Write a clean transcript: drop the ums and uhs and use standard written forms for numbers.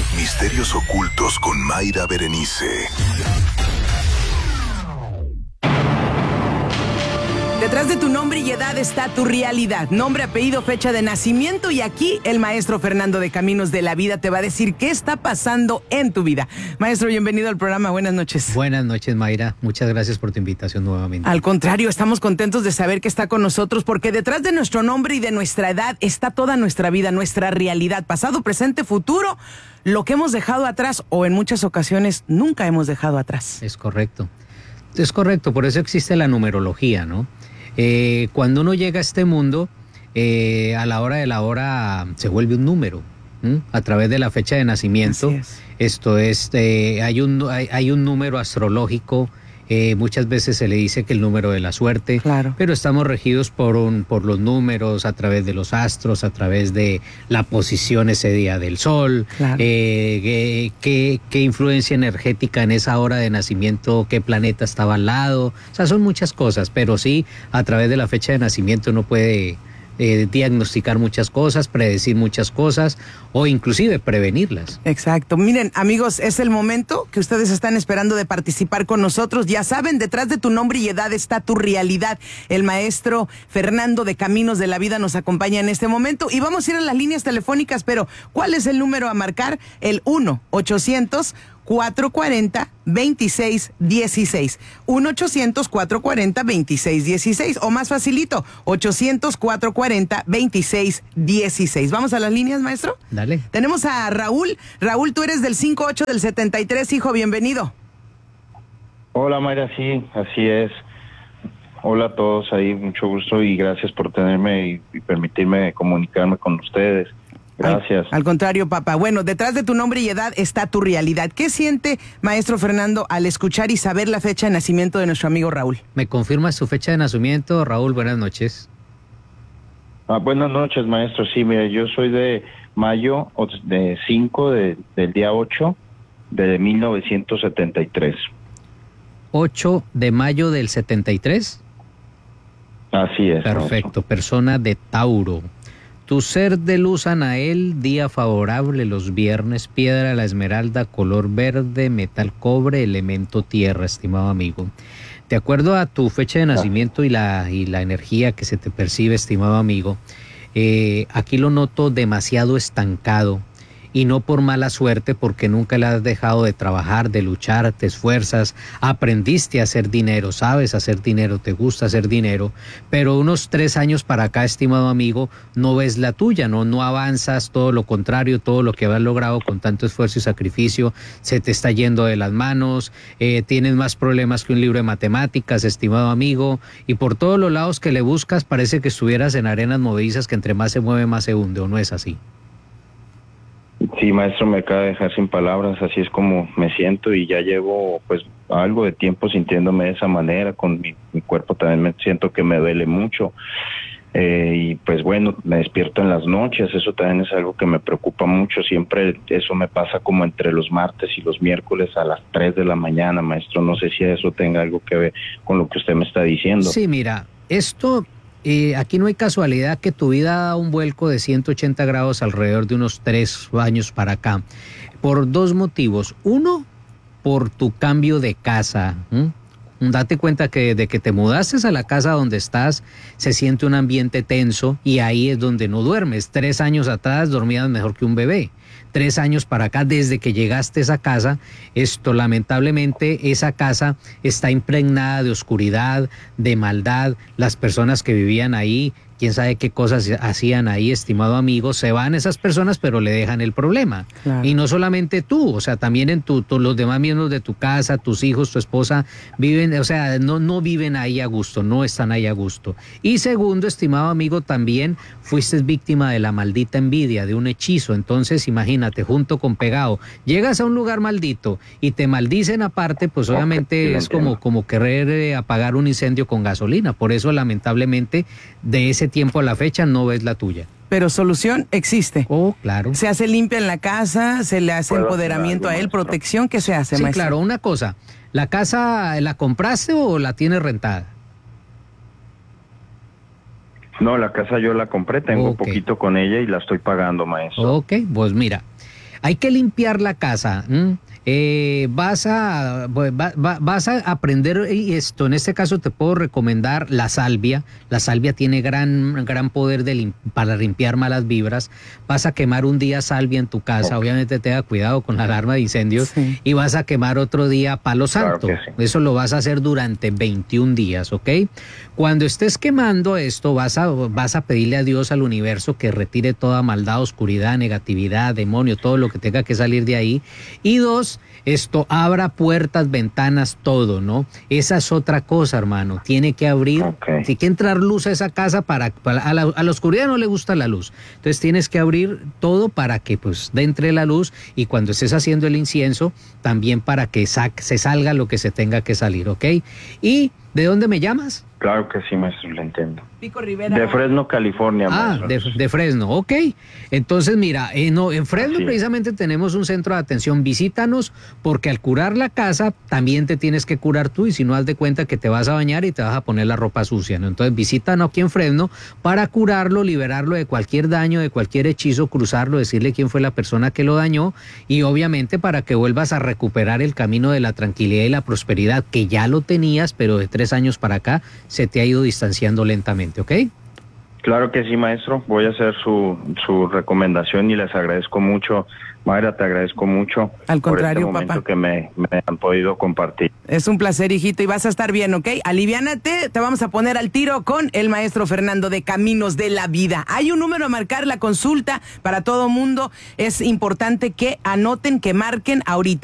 Misterios ocultos con Mayra Berenice. Detrás de tu nombre y edad está tu realidad. Nombre, apellido, fecha de nacimiento. Y aquí el maestro Fernando de Caminos de la Vida te va a decir qué está pasando en tu vida. Maestro, bienvenido al programa. Buenas noches. Buenas noches, Mayra. Muchas gracias por tu invitación nuevamente. Al contrario, estamos contentos de saber que está con nosotros porque detrás de nuestro nombre y de nuestra edad está toda nuestra vida, nuestra realidad, pasado, presente, futuro, lo que hemos dejado atrás o en muchas ocasiones nunca hemos dejado atrás. Es correcto. Es correcto, por eso existe la numerología, ¿no? Cuando uno llega a este mundo, a la hora de la hora se vuelve un número, a través de la fecha de nacimiento. Esto es, hay un número astrológico. Muchas veces se le dice que el número de la suerte, claro, pero estamos regidos por los números, a través de los astros, a través de la posición ese día del sol, claro, qué influencia energética en esa hora de nacimiento, qué planeta estaba al lado. O sea, son muchas cosas, pero sí, a través de la fecha de nacimiento uno puede diagnosticar muchas cosas, predecir muchas cosas o inclusive prevenirlas. Exacto. Miren, amigos, es el momento que ustedes están esperando de participar con nosotros. Ya saben, detrás de tu nombre y edad está tu realidad. El maestro Fernando de Caminos de la Vida nos acompaña en este momento y vamos a ir a las líneas telefónicas, pero ¿cuál es el número a marcar? El 1-800-440-2616. 1-800-440-2616. O más facilito, 800-440-2616. ¿Vamos a las líneas, maestro? Dale. Tenemos a Raúl. Raúl, tú eres del 58 del 73, hijo, bienvenido. Hola, Mayra, sí, así es. Hola a todos ahí, mucho gusto y gracias por tenerme y permitirme comunicarme con ustedes. Gracias. Al contrario, papá. Bueno, detrás de tu nombre y edad está tu realidad. ¿Qué siente, maestro Fernando, al escuchar y saber la fecha de nacimiento de nuestro amigo Raúl? ¿Me confirmas su fecha de nacimiento, Raúl? Buenas noches. Buenas noches, maestro. Sí, mira, yo soy de mayo, de 5 del día 8 de 1973. 8 de mayo del 73. Así es. Perfecto, maestro. Persona de Tauro. Tu ser de luz Anael, día favorable los viernes, piedra la esmeralda, color verde, metal cobre, elemento tierra, estimado amigo. De acuerdo a tu fecha de nacimiento y la energía que se te percibe, estimado amigo, aquí lo noto demasiado estancado. Y no por mala suerte, porque nunca le has dejado de trabajar, de luchar, te esfuerzas, aprendiste a hacer dinero, sabes hacer dinero, te gusta hacer dinero, pero unos 3 años para acá, estimado amigo, no ves la tuya, no avanzas, todo lo contrario, todo lo que habías logrado con tanto esfuerzo y sacrificio se te está yendo de las manos, tienes más problemas que un libro de matemáticas, estimado amigo, y por todos los lados que le buscas parece que estuvieras en arenas movedizas que entre más se mueve más se hunde, ¿o no es así? Sí, maestro, me acaba de dejar sin palabras, así es como me siento y ya llevo pues algo de tiempo sintiéndome de esa manera, con mi cuerpo también me siento que me duele mucho y pues bueno, me despierto en las noches, eso también es algo que me preocupa mucho, siempre eso me pasa como entre los martes y los miércoles a las 3 de la mañana, maestro, no sé si eso tenga algo que ver con lo que usted me está diciendo. Sí, mira, esto... aquí no hay casualidad que tu vida da un vuelco de 180 grados alrededor de unos 3 años para acá, por 2 motivos. Uno, por tu cambio de casa. Date cuenta que desde que te mudaste a la casa donde estás, se siente un ambiente tenso y ahí es donde no duermes. 3 años atrás dormías mejor que un bebé. 3 años para acá, desde que llegaste a esa casa, lamentablemente, esa casa está impregnada de oscuridad, de maldad. Las personas que vivían ahí, quién sabe qué cosas hacían ahí, estimado amigo, se van esas personas, pero le dejan el problema. Claro. Y no solamente tú, o sea, también en los demás miembros de tu casa, tus hijos, tu esposa, viven, o sea, no viven ahí a gusto, no están ahí a gusto. Y segundo, estimado amigo, también fuiste víctima de la maldita envidia, de un hechizo. Entonces, imagínate, junto con pegado, llegas a un lugar maldito y te maldicen aparte, pues obviamente es como querer apagar un incendio con gasolina. Por eso, lamentablemente, de ese tiempo a la fecha no ves la tuya. Pero solución existe. Oh, claro. Se hace limpia en la casa, se le hace empoderamiento a él, protección, ¿qué se hace, sí, maestro? Claro, una cosa, ¿la casa la compraste o la tienes rentada? No, la casa yo la compré, tengo poquito con ella y la estoy pagando, maestro. Ok, pues mira, hay que limpiar la casa. Vas a aprender esto. En este caso te puedo recomendar la salvia. La salvia tiene gran poder para limpiar malas vibras. Vas a quemar un día salvia en tu casa. Obviamente tenga cuidado con la alarma de incendios. Sí. Y vas a quemar otro día palo santo. Claro que sí. Eso lo vas a hacer durante 21 días, ¿ok? Cuando estés quemando esto, vas a pedirle a Dios, al universo, que retire toda maldad, oscuridad, negatividad, demonio, todo lo que tenga que salir de ahí. Y 2, esto abra puertas, ventanas, todo, ¿no? Esa es otra cosa, hermano. Tiene que abrir, tiene que entrar luz a esa casa a la oscuridad no le gusta la luz. Entonces tienes que abrir todo para que pues entre la luz, y cuando estés haciendo el incienso, también para que se salga lo que se tenga que salir, ¿ok? ¿Y de dónde me llamas? Claro que sí, maestro, lo entiendo. Pico Rivera. De Fresno, California, maestro. De Fresno, ok. Entonces, mira, en Fresno precisamente tenemos un centro de atención. Visítanos, porque al curar la casa, también te tienes que curar tú, y si no, haz de cuenta que te vas a bañar y te vas a poner la ropa sucia, ¿no? Entonces, visítanos aquí en Fresno para curarlo, liberarlo de cualquier daño, de cualquier hechizo, cruzarlo, decirle quién fue la persona que lo dañó, y obviamente para que vuelvas a recuperar el camino de la tranquilidad y la prosperidad, que ya lo tenías, pero de 3 años para acá se te ha ido distanciando lentamente, ¿ok? Claro que sí, maestro. Voy a hacer su recomendación y les agradezco mucho. Mayra, te agradezco mucho. Al contrario, por este momento papá, que me han podido compartir. Es un placer, hijito, y vas a estar bien, ¿ok? Aliviánate, te vamos a poner al tiro con el maestro Fernando de Caminos de la Vida. Hay un número a marcar, la consulta para todo mundo. Es importante que anoten, que marquen ahorita.